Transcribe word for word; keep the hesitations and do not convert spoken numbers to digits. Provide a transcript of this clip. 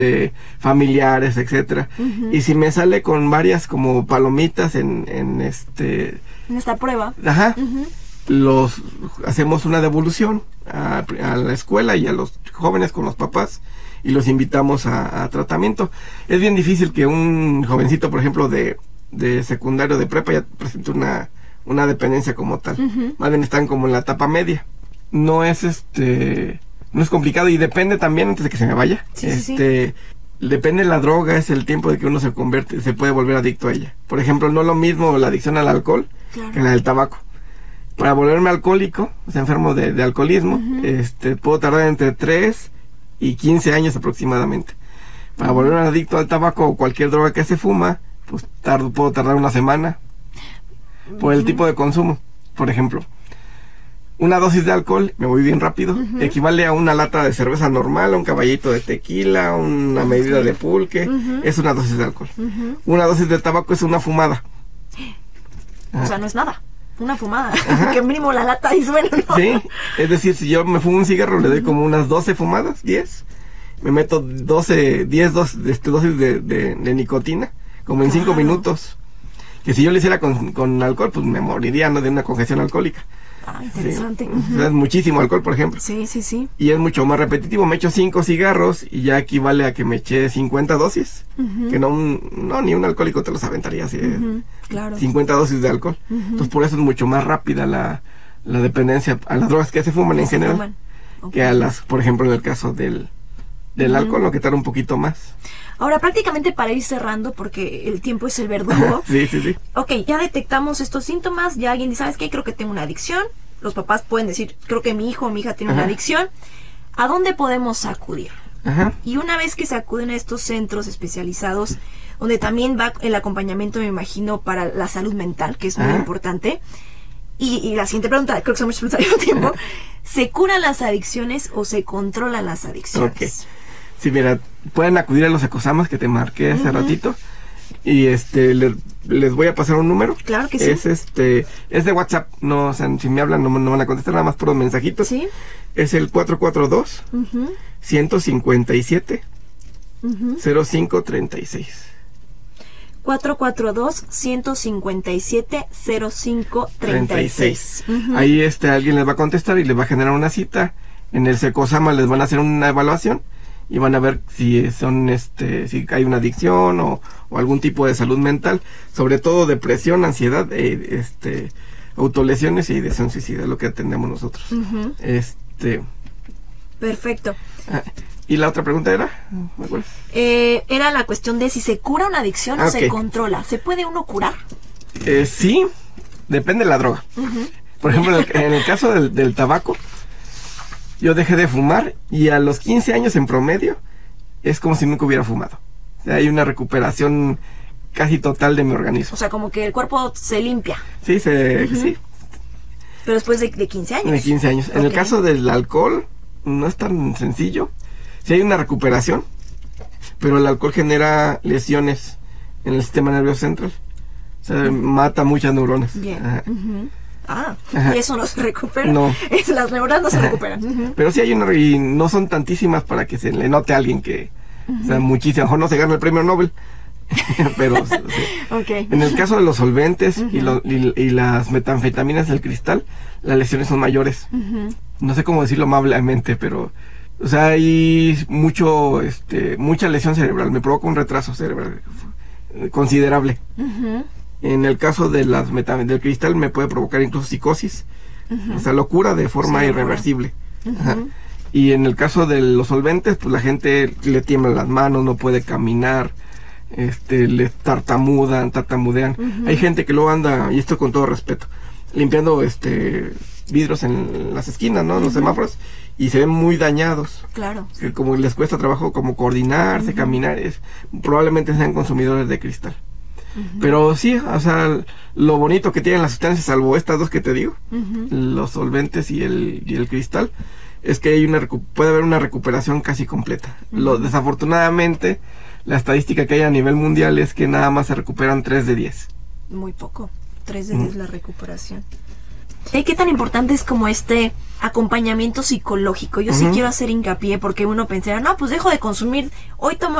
eh, familiares, etcétera. Uh-huh. Y si me sale con varias como palomitas en, en este... En esta prueba. Ajá. Uh-huh. Los hacemos una devolución a, a la escuela y a los jóvenes con los papás y los invitamos a, a tratamiento. Es bien difícil que un jovencito, por ejemplo, de, de secundario, de prepa, ya presente una, una dependencia como tal. Uh-huh. Más bien están como en la etapa media. No es este... No es complicado y depende también, antes de que se me vaya, sí, este, sí, sí. Depende de la droga, es el tiempo de que uno se convierte, se puede volver adicto a ella. Por ejemplo, no es lo mismo la adicción al alcohol, claro, que la del tabaco. Para volverme alcohólico, o sea, enfermo de, de alcoholismo, uh-huh, este, puedo tardar entre tres y quince años aproximadamente. Para uh-huh. volverme adicto al tabaco o cualquier droga que se fuma, pues tardo, puedo tardar una semana. Por el uh-huh. tipo de consumo, por ejemplo. Una dosis de alcohol, me voy bien rápido, uh-huh. equivale a una lata de cerveza normal, a un caballito de tequila, una medida uh-huh. de pulque, uh-huh. es una dosis de alcohol. Uh-huh. Una dosis de tabaco es una fumada. O ah. sea, no es nada, una fumada, que mínimo la lata y suena, ¿no? Sí, es decir, si yo me fumo un cigarro, le doy como unas doce fumadas, diez, me meto doce, diez dos, de, dosis de, de, de nicotina, como en cinco minutos. Que si yo lo hiciera con, con alcohol, pues me moriría, ¿no?, de una congestión alcohólica. Ah, interesante. Sí. Uh-huh. O sea, es muchísimo alcohol, por ejemplo. Sí, sí, sí. Y es mucho más repetitivo. Me echo cinco cigarros y ya equivale a que me eché cincuenta dosis. Uh-huh. Que no, no, ni un alcohólico te los aventaría así. Uh-huh. Claro. cincuenta dosis de alcohol. Uh-huh. Entonces, por eso es mucho más rápida la, la dependencia a las drogas que se fuman en general. Fuman. Okay. Que a las, por ejemplo, en el caso del, del uh-huh. alcohol, lo que tarda un poquito más. Ahora, prácticamente para ir cerrando, porque el tiempo es el verdugo. Sí, sí, sí. Ok, ya detectamos estos síntomas, ya alguien dice, ¿sabes qué? Creo que tengo una adicción. Los papás pueden decir, creo que mi hijo o mi hija tiene Ajá. una adicción. ¿A dónde podemos acudir? Ajá. Y una vez que se acuden a estos centros especializados, donde también va el acompañamiento, me imagino, para la salud mental, que es muy Ajá. importante. Y, y la siguiente pregunta, creo que son muchas preguntas al mismo tiempo. Ajá. ¿Se curan las adicciones o se controlan las adicciones? Okay. Sí, mira, pueden acudir a los ecosamas que te marqué hace uh-huh. ratito y este le, les voy a pasar un número. Claro que sí. Es este es de WhatsApp, no, o sea, si me hablan no, no van a contestar, nada más por los mensajitos. Sí. Es el cuatro cuatro dos, uh-huh. ciento cincuenta y siete, uh-huh. cero cinco treinta y seis. cuatro cuatro dos, ciento cincuenta y siete, cero cinco treinta y seis. Uh-huh. Ahí este alguien les va a contestar y les va a generar una cita. En el Secosama les van a hacer una evaluación y van a ver si son este si hay una adicción o, o algún tipo de salud mental, sobre todo depresión, ansiedad, eh, este autolesiones y ideación suicida, lo que atendemos nosotros. Uh-huh. Este perfecto. Ah, ¿y la otra pregunta era? ¿Me acuerdas? Eh, era la cuestión de si se cura una adicción ah, o okay. se controla. ¿Se puede uno curar? Eh, sí, depende de la droga. Uh-huh. Por ejemplo, en el, en el caso del, del tabaco, yo dejé de fumar y a los quince años en promedio es como si nunca hubiera fumado. O sea, hay una recuperación casi total de mi organismo. O sea, como que el cuerpo se limpia. Sí, se, uh-huh. sí. Pero después de, de quince años. De quince años. Okay. En el caso del alcohol no es tan sencillo. Sí hay una recuperación, pero el alcohol genera lesiones en el sistema nervioso central. O sea, uh-huh. mata muchas neuronas. Bien. Ajá. Uh-huh. Ah, Ajá. y eso no se recupera. No. Es, las neuronas no se Ajá. recuperan. Uh-huh. Pero sí hay una, y no son tantísimas para que se le note a alguien que, uh-huh. o sea, muchísimo, a lo mejor no se gana el premio Nobel. Pero sí. Okay. En el caso de los solventes uh-huh. y, lo, y, y las metanfetaminas del cristal, las lesiones son mayores. Uh-huh. No sé cómo decirlo amablemente, pero, o sea, hay mucho, este, mucha lesión cerebral. Me provoca un retraso cerebral considerable. Uh-huh. En el caso de las meta del cristal me puede provocar incluso psicosis, uh-huh. o sea, locura de forma sí, irreversible. Uh-huh. Ajá. Y en el caso de los solventes, pues la gente le tiemblan las manos, no puede caminar, este, le tartamudan, tartamudean. Uh-huh. Hay gente que luego anda, y esto con todo respeto, limpiando este vidrios en las esquinas, ¿no? Uh-huh. Los semáforos, y se ven muy dañados. Claro. Que como les cuesta trabajo como coordinarse, uh-huh. caminar, es, probablemente sean consumidores de cristal. Uh-huh. Pero sí, o sea, lo bonito que tienen las sustancias, salvo estas dos que te digo, uh-huh. los solventes y el, y el cristal, es que hay una recu- puede haber una recuperación casi completa. Uh-huh. Lo, desafortunadamente, la estadística que hay a nivel mundial es que nada más se recuperan tres de diez. Muy poco, tres de diez uh-huh. la recuperación. ¿Eh? ¿Qué tan importante es como este acompañamiento psicológico? Yo uh-huh. sí quiero hacer hincapié porque uno pensará, no, pues dejo de consumir, hoy tomo